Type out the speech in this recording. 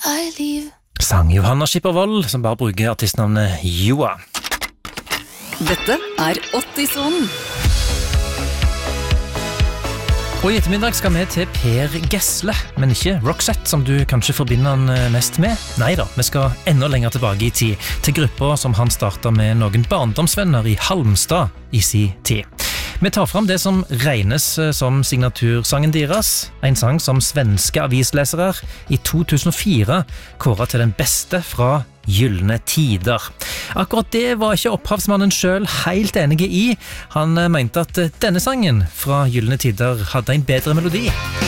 I leave. Sang Johanna Skippervold, som bare bruker artistnavnet Joa. Dette 80-sonen. Og i ettermiddag skal vi til Per Gessle, men ikke Roxette, som du kanskje forbinder han mest med. Neida, vi skal enda lenger tilbake i tid, til grupper som han startet med noen barndomsvenner i Halmstad i sin tid. Vi tar fram det som regnes som signatursangen deres, en sang som svenske avislesere i 2004 kåret til den beste fra Gyllene Tider. Akkurat det var ikke opphavsmannen selv helt enige i. Han mente at denne sangen fra Gyllene Tider hadde en bedre melodi.